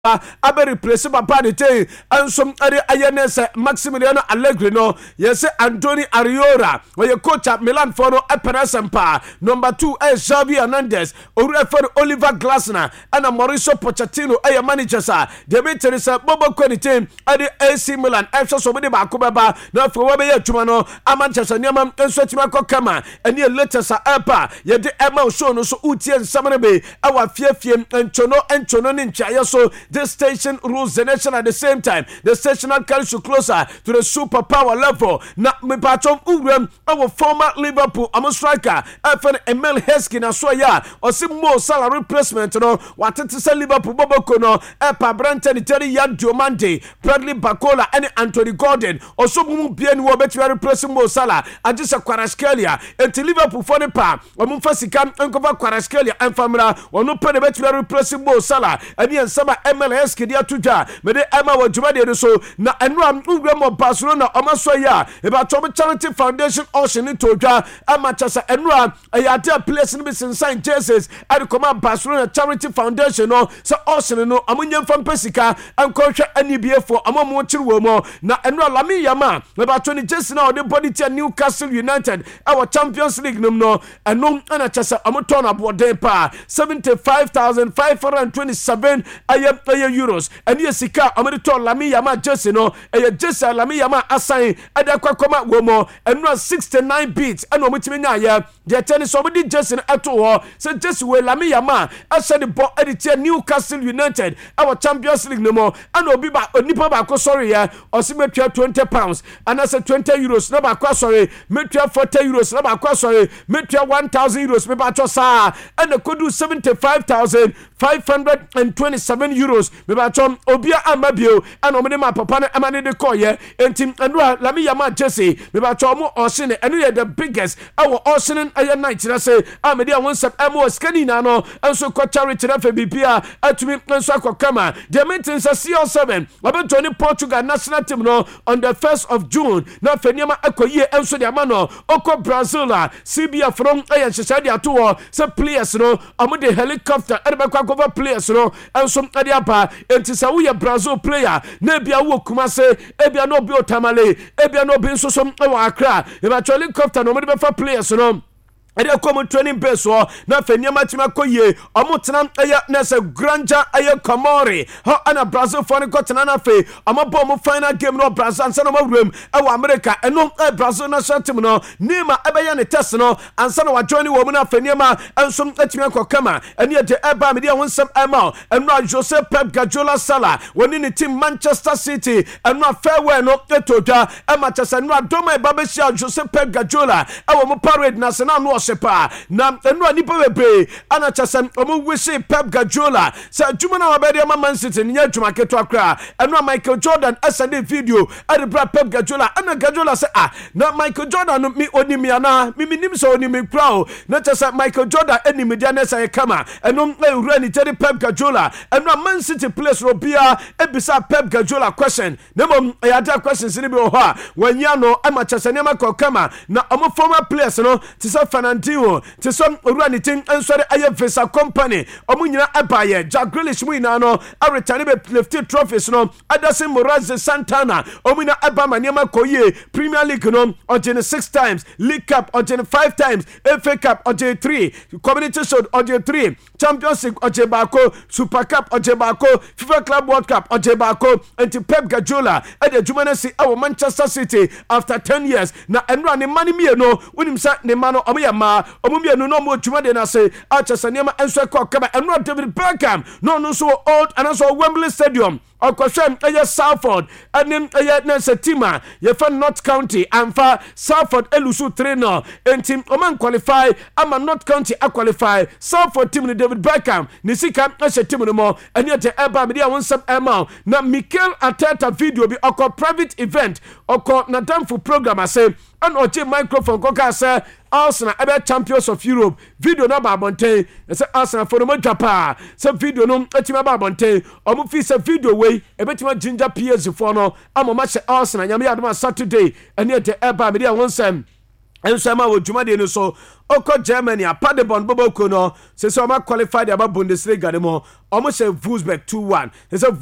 abe replace papa de ten ensom ade ayenese Maximiliano Allegri no yese Antonio Areola we coach at Milan for no eperesempa. Number 2 Xavi Hernandez oruefer Oliver Glasner and Mauricio Pochettino manager sa de beterisa Bobo Konite ade AC Milan efso so be ba akobaba na fo we be adwuma no Manchester niam enso tima kokama ene latest apa ye de ema show no so utie nsamene be awa fiefie enchono ne nchaye so. This station rules the nation at the same time. The station carries you closer to the superpower level. Na me patron Ugram, our former Liverpool striker, FN Emil Heskey na soya or some more salary replacement no what to say Liverpool Boboko no Epa Branton Terry Yan Diomande, Bradley Bacola and Anthony Gordon or some bien who bet you replacing Mo Salah and just a Kvaratskhelia until Liverpool for the pa or Mumfasi and cover Kvaratskhelia and Famra or no penny bet you replacing Mo Salah and yen summer MLS kedia tuja me de Emma wa djuma de so na enram Ugram Barcelona omasoya e ba Tom Charity Foundation ocean ni todwa Manchester enram ayata place ni be sensan Jesus and come Barcelona Charity Foundation no so ocean no amunye from pesika and coach anibie for amomo chirwo mo na enram Lamine Yamal e ba Tony Jesus na the body to Newcastle United our Champions League no eno na chasa amoton abode pa 75,527 euros and yes sika amedito Lamine Yamal jersey no jersey Lamine Yamal assign adakwa womo and 69 beats and omutimi nya ya de tennis somebody jersey ato ho say jersey we Lamine Yamal asa the ball edit Newcastle United our Champions League no more and obi ba onipa ba ko sorry ya osimetwa £20 and asa 20 euros na ba ko sorry metwa 40 euros na ba ko sorry metwa 1000 euros me ba to sa and could do 75,527 euros me ba chom obia amabio and omene ma papa na amane de koye entim enura Lamine Yamal jersey me ba chom osine enu the biggest our osine aye night na say amede won sep emo skani na no enso ko charity na fa bibia atumi enso akokama the meetings CR7 abetoni Portugal national team no on the 1st of June na faniama akoye enso de amano oko Brazil CBF from aye hyehyade ato say players no amode helicopter edebekwa cover players no enso ade apa entisa wo ye Brazil player na bia wo Kumase ebia no bi Otamale ebia no bi nsosom e wa Accra e ba helicopter no mo de befa players no ade come training base na faniama tima koye omotena aya na se Granja aya Komori ha ana Brazil for got na fe amabo mo final game no Brazil ansa no mawrem e wa America eno Brazil national team no Neymar ebaya ne test no ansa no wa join wo mu na faniama enso atimi akokama ene de eba me de wonsam ema eno Jose Pep Guardiola Sala woni ne team Manchester City eno farewell no etodwa e Manchester no adoma e babeshia Jose Pep Guardiola e wo mo parade national no sepa na enu anipa bebre ana chasam omo wishi Pep Guardiola sa djuma na wabede ma Man City nya djuma keto akra enu Michael Jordan asade video ade bra Pep Guardiola ana Guardiola say na Michael Jordan mi onimi ana mi nim so onimi crowd na chasa Michael Jordan enimi dia na say kama enu ewura ni tedi Pep Guardiola enu Man City place robia ebisa Pep Guardiola question na mom yada questions ni bi ho a wanya no ama chasa nyama kama na omo former players no tisa Fernandinho to some running and sorry aye visa company omunyina abaye Jack Grealish mu ina no a return be lifted trophies no Ederson Moraes Santana omuna abama niam koye Premier League no on 6 times League Cup on 5 times FA Cup on 3 Community Shield on 3 Champions League on bako Super Cup on bako FIFA Club World Cup on bako and Pep Guardiola at the Jumanasi our Manchester City after 10 years na enra ne mani mi no wonim sa ne mano ma omumia no mo dwuma de na say achasaniama enso kwa kama enro David Beckham no so old and so Wembley Stadium okwhwem eye Salford anim eye na setima ye fa North County amfa Salford elusu 3-0 entim oman qualify ama North County qualify Salford team ni David Beckham ni sika ese team no mo ene te eba me dia wonsam ema na Mikel Arteta video bi okọ private event okọ na damful program ase and oche microphone koka say Arsenal ebe champions of Europe video na ba bonten say Arsenal for no japa say video no etima ba bonten omo fi say video we ebetima ginger PS for no amoma say Arsenal nyame adoma Saturday ene te eba me dia wonsam enso ma wo dwumade no so oko Germany a Paderborn boboko no se se o ma qualify the Bundesliga de mo o mo se Wolfsburg 2-1 se